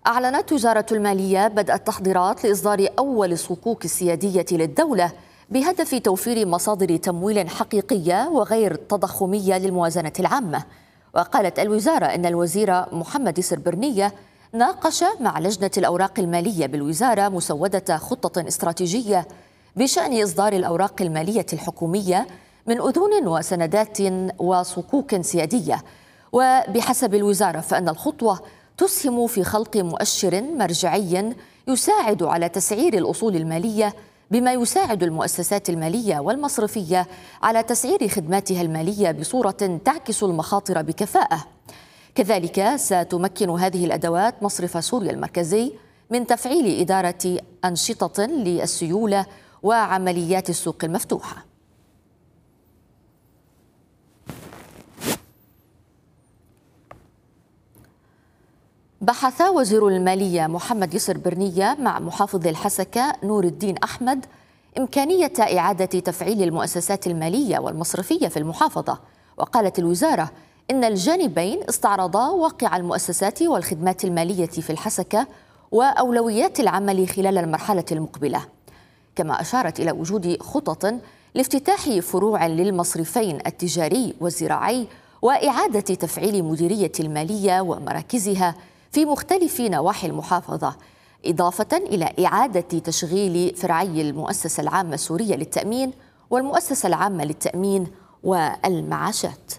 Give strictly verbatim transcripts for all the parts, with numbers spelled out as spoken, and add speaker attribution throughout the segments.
Speaker 1: أعلنت وزارة المالية بدء التحضيرات لإصدار أول الصكوك السيادية للدولة بهدف توفير مصادر تمويل حقيقية وغير تضخمية للموازنة العامة. وقالت الوزارة إن الوزير محمد يسر برنية ناقش مع لجنة الأوراق المالية بالوزارة مسودة خطة استراتيجية بشأن إصدار الأوراق المالية الحكومية من أذون وسندات وصكوك سيادية. وبحسب الوزارة فإن الخطوة تسهم في خلق مؤشر مرجعي يساعد على تسعير الأصول المالية، بما يساعد المؤسسات المالية والمصرفية على تسعير خدماتها المالية بصورة تعكس المخاطر بكفاءة. كذلك ستمكن هذه الأدوات مصرف سوريا المركزي من تفعيل إدارة أنشطة للسيولة وعمليات السوق المفتوحة. بحث وزير المالية محمد يسر برنية مع محافظ الحسكة نور الدين أحمد إمكانية إعادة تفعيل المؤسسات المالية والمصرفية في المحافظة. وقالت الوزارة إن الجانبين استعرضا واقع المؤسسات والخدمات المالية في الحسكة وأولويات العمل خلال المرحلة المقبلة، كما أشارت إلى وجود خطط لافتتاح فروع للمصرفين التجاري والزراعي وإعادة تفعيل مديرية المالية ومراكزها في مختلف نواحي المحافظة، إضافة إلى إعادة تشغيل فرعي المؤسسة العامة السورية للتأمين والمؤسسة العامة للتأمين والمعاشات.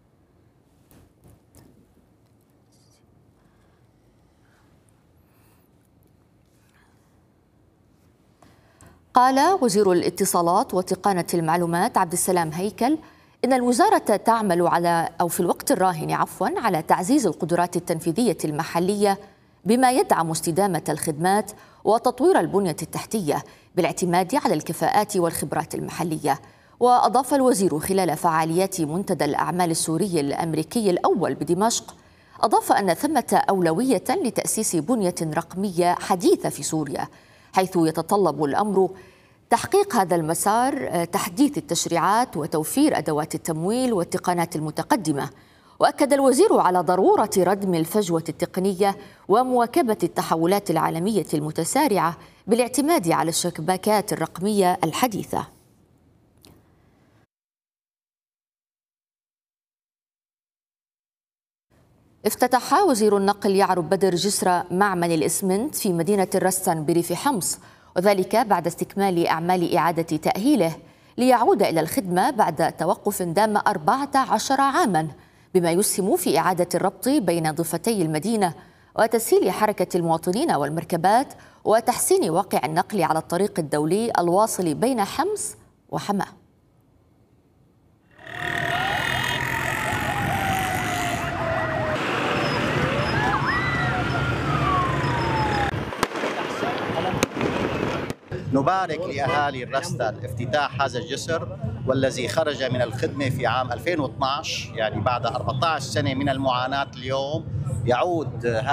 Speaker 1: قال وزير الاتصالات وتقنية المعلومات عبد السلام هيكل إن الوزارة تعمل على أو في الوقت الراهن عفوا على تعزيز القدرات التنفيذية المحلية بما يدعم استدامة الخدمات وتطوير البنية التحتية بالاعتماد على الكفاءات والخبرات المحلية. وأضاف الوزير خلال فعاليات منتدى الأعمال السوري الأمريكي الأول بدمشق، أضاف أن ثمة أولوية لتأسيس بنية رقمية حديثة في سوريا، حيث يتطلب الأمر تحقيق هذا المسار تحديث التشريعات وتوفير أدوات التمويل والتقنيات المتقدمة. وأكد الوزير على ضرورة ردم الفجوة التقنية ومواكبة التحولات العالمية المتسارعة بالاعتماد على الشبكات الرقمية الحديثة. افتتح وزير النقل يعرب بدر جسر معمل الإسمنت في مدينة الرستن بريف حمص، وذلك بعد استكمال أعمال إعادة تأهيله ليعود إلى الخدمة بعد توقف دام أربعة عشر عاما، بما يسهم في إعادة الربط بين ضفتي المدينة وتسهيل حركة المواطنين والمركبات وتحسين واقع النقل على الطريق الدولي الواصل بين حمص وحماة.
Speaker 2: نبارك لأهالي الرستن افتتاح هذا الجسر، والذي خرج من الخدمة في عام ألفين واثنعش، يعني بعد أربعة عشر سنة من المعاناة. اليوم يعود